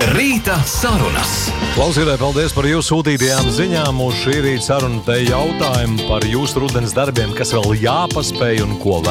Rīta sarunas. Klausītāji, paldies par jūsu sūtītajām ziņām. Uz šī rīta saruna te jautājumu par jūsu rudens darbiem, kas vēl jāpaspēj un ko